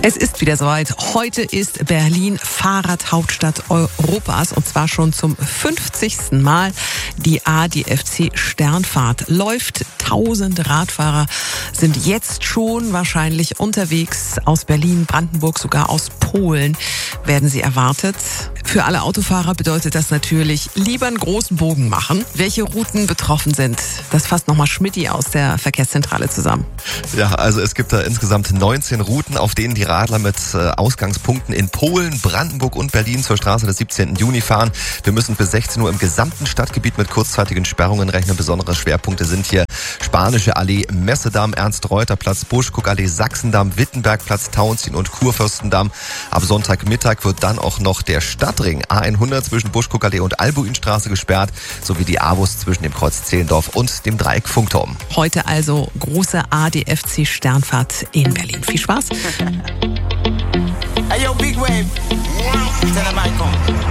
Es ist wieder soweit. Heute ist Berlin Fahrradhauptstadt Europas und zwar schon zum 50. Mal. Die ADFC Sternfahrt läuft. 1000 Radfahrer sind jetzt schon wahrscheinlich unterwegs. Aus Berlin, Brandenburg, sogar aus Polen werden sie erwartet. Für alle Autofahrer bedeutet das natürlich, lieber einen großen Bogen machen. Welche Routen betroffen sind, das fasst nochmal Schmidti aus der Verkehrszentrale zusammen. Ja, also es gibt da insgesamt 19 Routen, auf denen die Radler mit Ausgangspunkten in Polen, Brandenburg und Berlin zur Straße des 17. Juni fahren. Wir müssen bis 16 Uhr im gesamten Stadtgebiet mit kurzzeitigen Sperrungen rechnen. Besondere Schwerpunkte sind hier Spanische Allee, Messedamm, Ernst-Reuter-Platz, Buschkuckallee, Sachsendamm, Wittenbergplatz, Tauentzien und Kurfürstendamm. Ab Sonntagmittag wird dann auch noch der Stadtring A100 zwischen Buschkuckallee und Albuinstraße gesperrt, sowie die AWUS zwischen dem Kreuz Zehlendorf und dem Dreieck Funkturm. Heute also große ADFC Sternfahrt in Berlin. Viel Spaß! Hey, yo, Big Wave. Tell them